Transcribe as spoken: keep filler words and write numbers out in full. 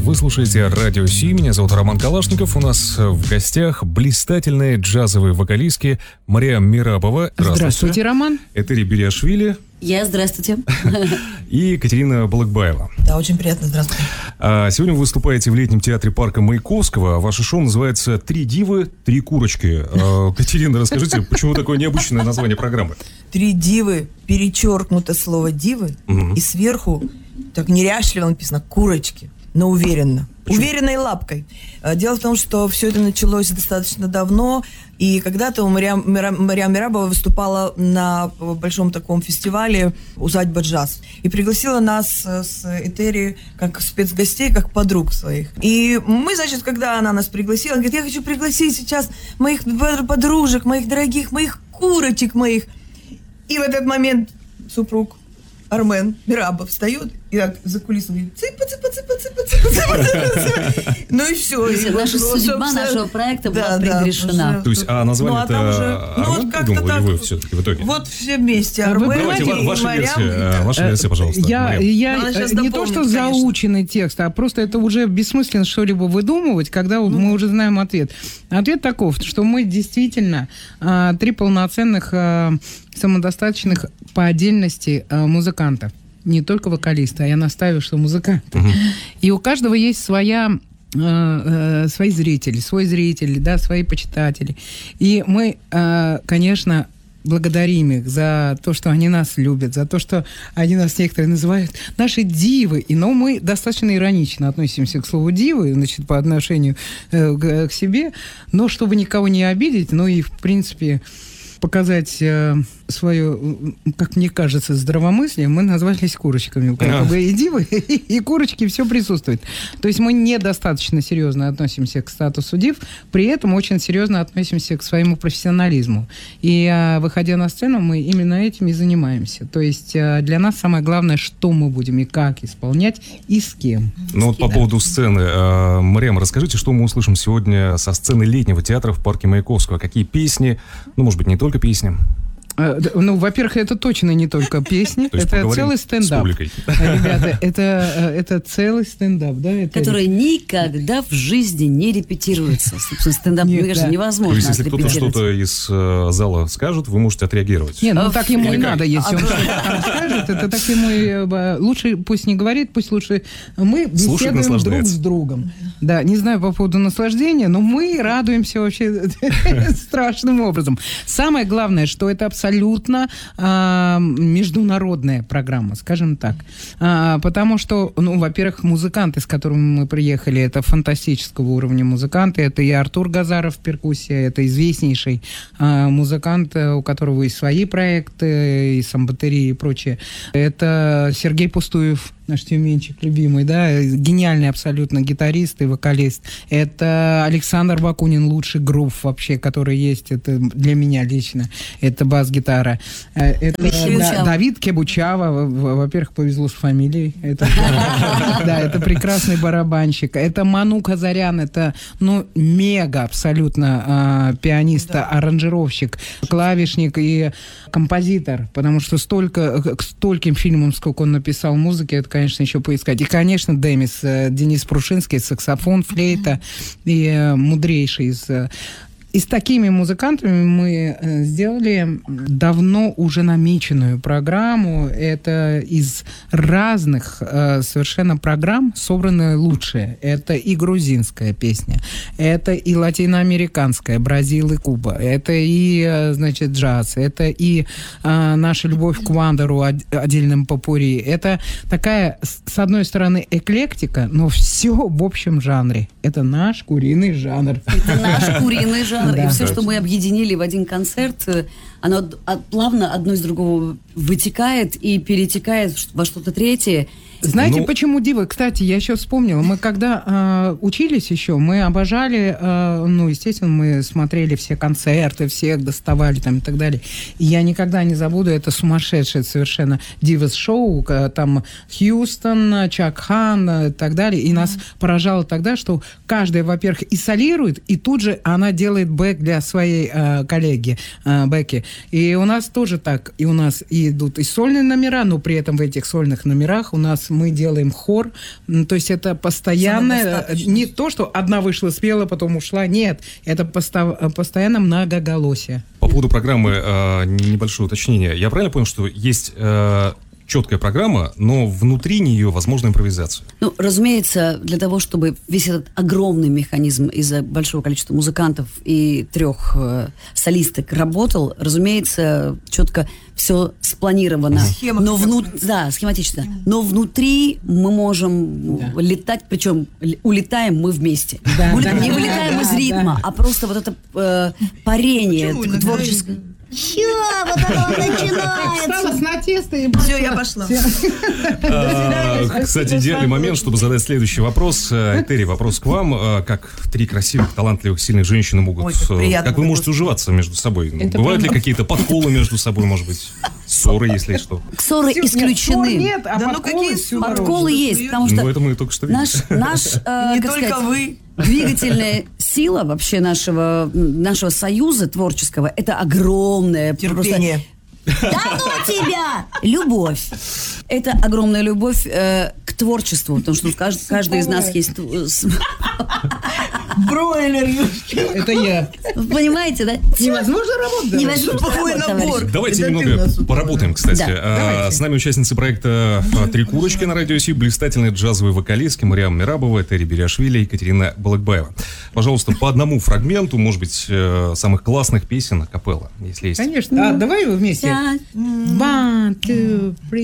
Вы слушаете Радио Си, меня зовут Роман Калашников. У нас в гостях блистательные джазовые вокалистки Мариам Мерабова. Здравствуйте, Здравствуйте Роман. Этери Беляшвили. Я, здравствуйте. И Екатерина Балыкбаева. Да, очень приятно, здравствуйте. А сегодня вы выступаете в летнем театре парка Маяковского. Ваше шоу называется «Три дивы, три курочки». А, Катерина, расскажите, почему такое необычное название программы? Три дивы, перечеркнуто слово «дивы», угу. И сверху, так неряшливо написано «курочки», но уверенно. Почему? Уверенной лапкой. Дело в том, что все это началось достаточно давно, и когда-то у Мариам, Мариам Мерабова выступала на большом таком фестивале «Усадьба джаз» и пригласила нас с Этери как спецгостей, как подруг своих. И мы, значит, когда она нас пригласила, она говорит: я хочу пригласить сейчас моих подружек, моих дорогих, моих курочек моих. И в этот момент супруг Армен Мерабов встает и так за кулисами говорит: цыпа, цыпа, цыпа, цыпа, цыпа, цыпа. Ну и все. И наша вот, судьба нашего проекта была да, предрешена. Да, то есть, а название-то ну, а Армен придумал, или вы все-таки в итоге? Вот все вместе. Армен Давайте, и ваша Мариам. Версия, ваша версия, пожалуйста. Я, я не то, что заученный текст, а просто это уже бессмысленно что-либо выдумывать, когда ну. мы уже знаем ответ. Ответ таков, что мы действительно а, три полноценных, а, самодостаточных по отдельности а, музыканта. Не только вокалисты, а я настаиваю, что музыканты. Uh-huh. И у каждого есть своя, э, э, свои зрители, свой зритель, да, свои почитатели. И мы, э, конечно, благодарим их за то, что они нас любят, за то, что они нас некоторые называют наши дивы. И, но мы достаточно иронично относимся к слову дивы, значит, по отношению э, к, к себе. Но чтобы никого не обидеть, ну и, в принципе, показать э, свое, как мне кажется, здравомыслие, мы назвались курочками. Как бы и дивы, и, и курочки, все присутствует. То есть мы недостаточно серьезно относимся к статусу див, при этом очень серьезно относимся к своему профессионализму. И э, выходя на сцену, мы именно этим и занимаемся. То есть э, для нас самое главное, что мы будем и как исполнять, и с кем. Ну вот по поводу сцены. Э, Мариам, расскажите, что мы услышим сегодня со сцены летнего театра в парке Маяковского? Какие песни? Ну, может быть, не только песни? Ну, во-первых, это точно не только песни, это целый стендап. Ребята, это, это целый стендап, да? Это... Который никогда в жизни не репетируется. Собственно, стендап, мне кажется, невозможно. То есть, если кто-то что-то из э, зала скажет, вы можете отреагировать. Нет, ну так ему и надо, если он что-то скажет, это так ему лучше пусть не говорит, пусть лучше мы беседуем друг с другом. Да, не знаю по поводу наслаждения, но мы радуемся вообще страшным образом. Самое главное, что это абсолютно абсолютно а, международная программа, скажем так. А, потому что, ну, во-первых, музыканты, с которыми мы приехали, это фантастического уровня музыканты. Это и Артур Газаров, перкуссия, это известнейший а, музыкант, у которого есть свои проекты, и самбатерии и прочее. Это Сергей Пустуев, наш тюменчик любимый, да, гениальный абсолютно гитарист и вокалист. Это Александр Бакунин, лучший грув вообще, который есть, это для меня лично. Это бас-гитара. Это да, Давид Кебучава, во-первых, повезло с фамилией. Это, да, это прекрасный барабанщик. Это Ману Казарян, это, ну, мега абсолютно э, пианист, да. Аранжировщик, клавишник и композитор, потому что столько, к стольким фильмам, сколько он написал музыки, это, конечно, еще поискать. И, конечно, Демис, Денис Прушинский, саксофон, флейта и мудрейший из... И с такими музыкантами мы сделали давно уже намеченную программу. Это из разных совершенно программ собранные лучшие. Это и грузинская песня, это и латиноамериканская, Бразил и Куба, это и, значит, джаз, это и а, наша любовь к Вандеру отдельным попурри. Это такая, с одной стороны, эклектика, но все в общем жанре. Это наш куриный жанр. Это наш куриный жанр. Да. И все, что мы объединили в один концерт, оно плавно одно из другого вытекает и перетекает во что-то третье. Знаете, ну... почему дивы? Кстати, я еще вспомнила. Мы когда э, учились еще, мы обожали, э, ну, естественно, мы смотрели все концерты, всех доставали там и так далее. И я никогда не забуду это сумасшедшее совершенно дивас-шоу, там Хьюстон, Чак Хан и так далее. И mm-hmm. нас поражало тогда, что каждая, во-первых, и солирует, и тут же она делает бэк для своей э, коллеги э, Бекки. И у нас тоже так. И у нас и идут и сольные номера, но при этом в этих сольных номерах у нас мы делаем хор. То есть это постоянно, не то, что одна вышла, спела, потом ушла. Нет, это постав, постоянно многоголосие. По поводу программы э, небольшое уточнение. Я правильно понял, что есть э, четкая программа, но внутри нее возможна импровизация? Ну, разумеется, для того, чтобы весь этот огромный механизм из-за большого количества музыкантов и трех э, солисток работал, разумеется, четко все спланировано. Схема. Но вну... Да, схематично. Но внутри мы можем да. летать, причем улетаем мы вместе. Да, мы да, не да, вылетаем да, из ритма, да. а просто вот это э, парение творческое. Чё? Вот оно начинается. Встала с натеста и... Все, я пошла. Кстати, идеальный момент, чтобы задать следующий вопрос. Этери, вопрос к вам. Как три красивых, талантливых, сильных женщины могут... Как вы можете уживаться между собой? Бывают ли какие-то подколы между собой, может быть? Ссоры, если что? Ссоры исключены. Нет, а подколы подколы есть, потому что... Ну, это мы только что видели. Наш, не только вы. Двигательная сила вообще нашего, нашего союза творческого – это огромное... Терпение. Просто... Да ну тебя! Любовь. Это огромная любовь э, к творчеству, потому что каждый, каждый из нас есть... Бройлер. Это я. Понимаете, да? Невозможно работать. Невозможно работать. Давайте это немного поработаем, кстати. Да, а, с нами участницы проекта «Три курочки» на Радио Си, блистательные джазовые вокалистки Мариам Мерабова, Этери Бериашвили и Екатерина Балыкбаева. Пожалуйста, по одному фрагменту, может быть, самых классных песен акапелла, если есть. Конечно. А, давай вы вместе. One, two, three.